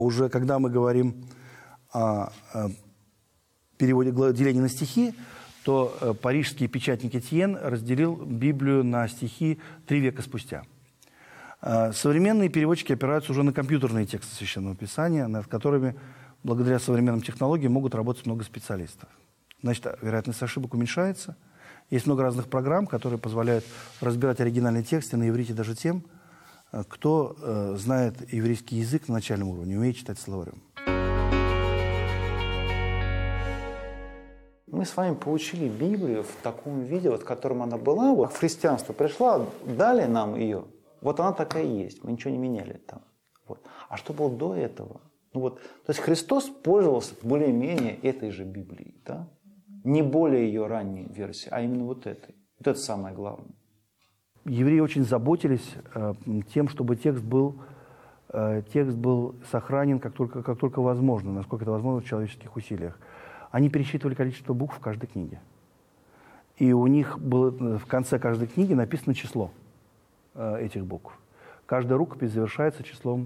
Уже когда мы говорим о переводе деления на стихи, то парижский печатник Этьен разделил Библию на стихи 3 века спустя. Современные переводчики опираются уже на компьютерные тексты Священного Писания, над которыми, благодаря современным технологиям, могут работать много специалистов. Значит, вероятность ошибок уменьшается. Есть много разных программ, которые позволяют разбирать оригинальные тексты на иврите даже тем, кто знает еврейский язык на начальном уровне, умеет читать словарем. Мы с вами получили Библию в таком виде, в котором она была. Вот христианство пришла, дали нам ее. Вот она такая и есть. Мы ничего не меняли там. Вот. А что было до этого? То есть Христос пользовался более-менее этой же Библией. Да? Не более ее ранней версии, а именно вот этой. Вот это самое главное. Евреи очень заботились тем, чтобы текст был сохранен как только возможно, насколько это возможно в человеческих усилиях. Они пересчитывали количество букв в каждой книге. И у них было в конце каждой книги написано число этих букв. Каждая рукопись завершается числом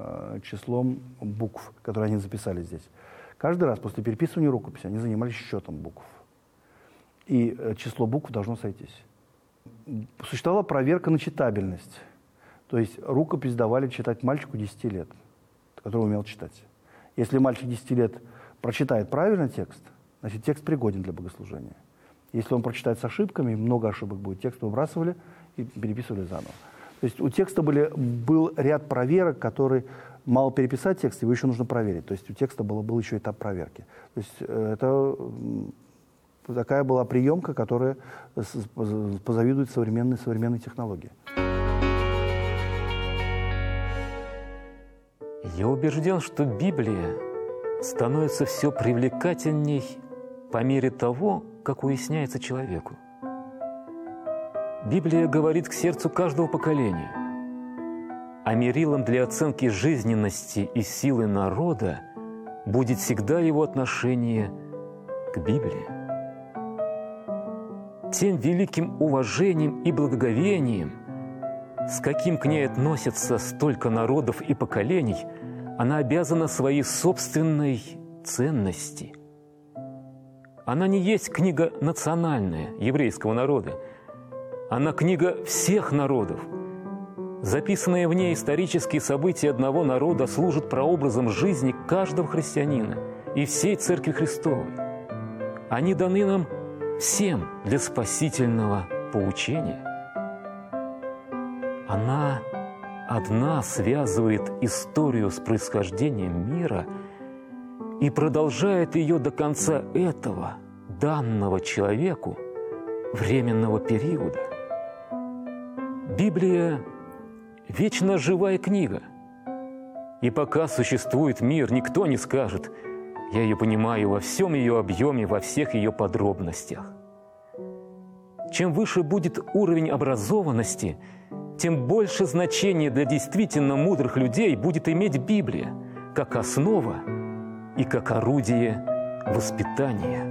букв, которые они записали здесь. Каждый раз после переписывания рукописи они занимались счетом букв. И число букв должно сойтись. Существовала проверка на читабельность. То есть рукопись давали читать мальчику 10 лет, который умел читать. Если мальчик 10 лет прочитает правильно текст, значит, текст пригоден для богослужения. Если он прочитает с ошибками, много ошибок будет, текст выбрасывали и переписывали заново. То есть у текста был ряд проверок, которые мало переписать текст, его еще нужно проверить. То есть у текста был еще этап проверки. То есть это такая была приемка, которая позавидует современной технологии. Я убежден, что Библия становится все привлекательней по мере того, как уясняется человеку. Библия говорит к сердцу каждого поколения, а мерилом для оценки жизненности и силы народа будет всегда его отношение к Библии. Тем великим уважением и благоговением, с каким к ней относятся столько народов и поколений, она обязана своей собственной ценности. Она не есть книга национальная, еврейского народа. Она книга всех народов. Записанные в ней исторические события одного народа служат прообразом жизни каждого христианина и всей Церкви Христовой. Они даны нам всем для спасительного поучения. Она одна связывает историю с происхождением мира и продолжает ее до конца этого, данного человеку, временного периода. Библия – вечно живая книга. И пока существует мир, никто не скажет: «Я ее понимаю во всем ее объеме, во всех ее подробностях». Чем выше будет уровень образованности, тем больше значения для действительно мудрых людей будет иметь Библия как основа и как орудие воспитания.